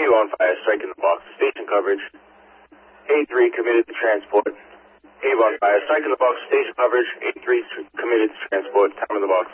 on fire, striking the box. Station coverage. A3 committed to transport. Ave on fire, striking the box. Station coverage. A3 committed to transport. Time of the box.